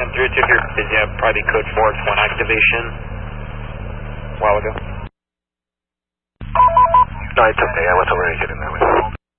And 302, if you're busy, I probably code 4 for an activation a while ago. No, it's okay. I was already getting that way.